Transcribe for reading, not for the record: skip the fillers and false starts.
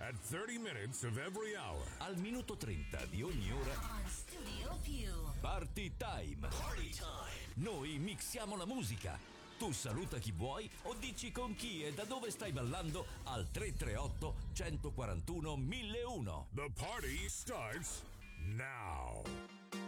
At 30 minutes of every hour. Al minuto 30 di ogni ora. On Studio Più. Party time. Party time. Noi mixiamo la musica. Tu saluta chi vuoi o dici con chi e da dove stai ballando al 338 141 1001. The party starts now.